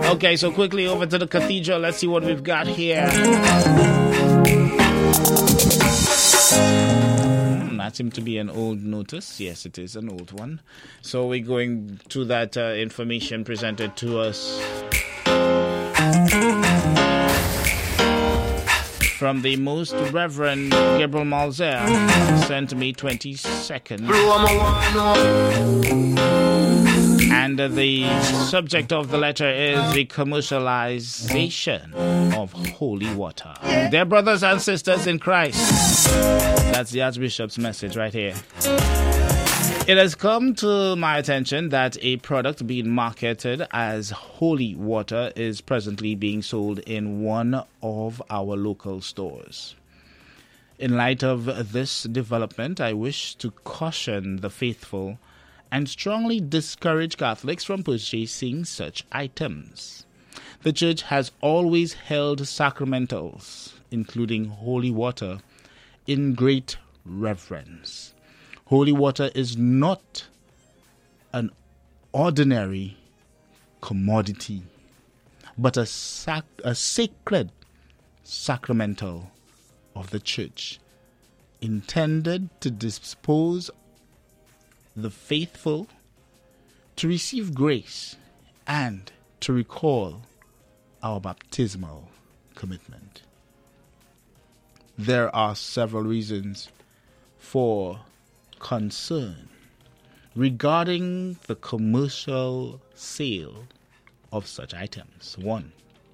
Okay, so quickly over to the cathedral. Let's see what we've got here. That seemed to be an old notice. Yes, it is an old one. So we're going to that information presented to us from the Most Reverend Gabriel Malzer, sent me 22nd. And the subject of the letter is the commercialization of holy water. Dear brothers and sisters in Christ, that's the Archbishop's message right here. It has come to my attention that a product being marketed as holy water is presently being sold in one of our local stores. In light of this development, I wish to caution the faithful and strongly discourage Catholics from purchasing such items. The Church has always held sacramentals, including holy water, in great reverence. Holy water is not an ordinary commodity, but a sacred sacramental of the Church, intended to dispose the faithful to receive grace and to recall our baptismal commitment. There are several reasons for concern regarding the commercial sale of such items. 1,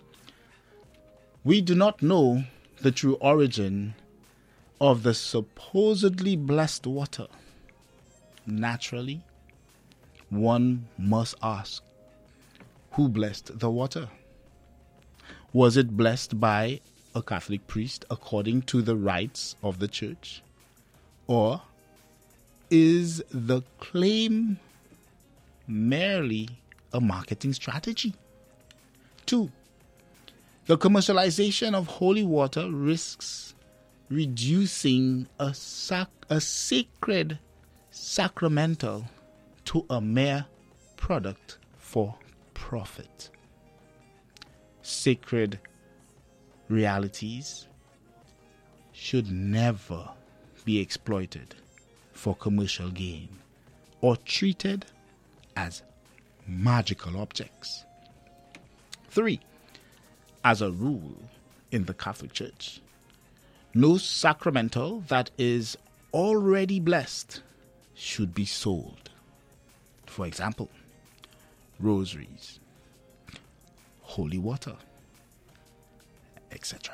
we do not know the true origin of the supposedly blessed water. Naturally, one must ask, who blessed the water? Was it blessed by a Catholic priest according to the rites of the Church? Or is the claim merely a marketing strategy? 2, the commercialization of holy water risks reducing a sacred sacramental to a mere product for profit. Sacred realities should never be exploited for commercial gain or treated as magical objects. 3, as a rule in the Catholic Church, no sacramental that is already blessed should be sold. For example, rosaries, holy water, etc.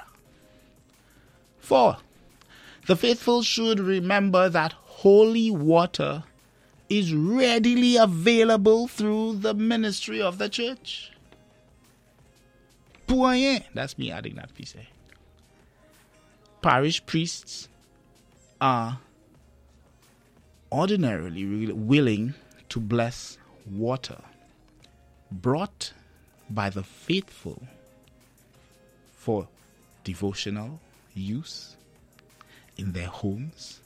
4, the faithful should remember that holy water is readily available through the ministry of the Church. Pour rien. That's me adding that piece. Parish priests are ordinarily willing to bless water brought by the faithful for devotional use in their homes